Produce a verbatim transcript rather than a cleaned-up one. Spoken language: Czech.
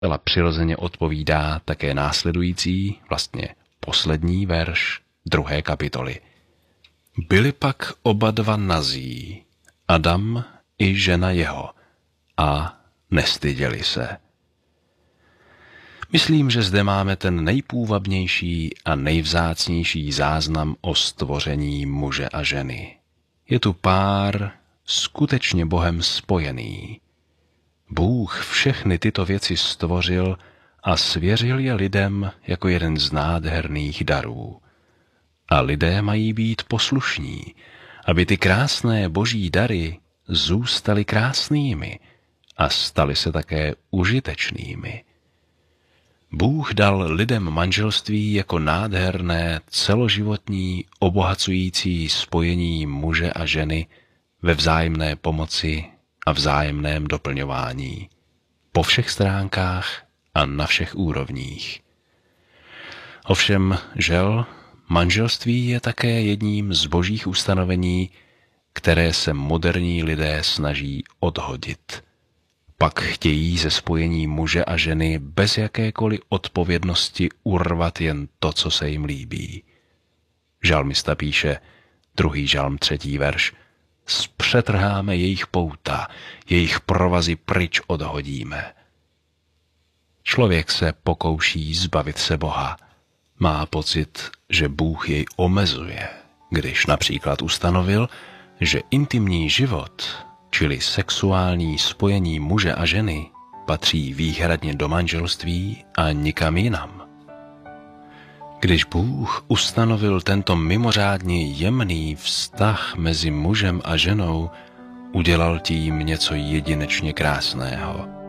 Zcela přirozeně odpovídá také následující, vlastně poslední verš druhé kapitoly. Byli pak oba dva nazí, Adam i žena jeho, a nestyděli se. Myslím, že zde máme ten nejpůvabnější a nejvzácnější záznam o stvoření muže a ženy. Je tu pár skutečně Bohem spojený. Bůh všechny tyto věci stvořil a svěřil je lidem jako jeden z nádherných darů. A lidé mají být poslušní, aby ty krásné boží dary zůstaly krásnými a staly se také užitečnými. Bůh dal lidem manželství jako nádherné, celoživotní, obohacující spojení muže a ženy ve vzájemné pomoci a vzájemném doplňování, po všech stránkách a na všech úrovních. Ovšem, žel, manželství je také jedním z božích ustanovení, které se moderní lidé snaží odhodit. Pak chtějí ze spojení muže a ženy bez jakékoliv odpovědnosti urvat jen to, co se jim líbí. Žalmista píše, druhý žalm, třetí verš, zpřetrháme jejich pouta, jejich provazy pryč odhodíme. Člověk se pokouší zbavit se Boha. Má pocit, že Bůh jej omezuje, když například ustanovil, že intimní život, čili sexuální spojení muže a ženy, patří výhradně do manželství a nikam jinam. Když Bůh ustanovil tento mimořádně jemný vztah mezi mužem a ženou, udělal tím něco jedinečně krásného.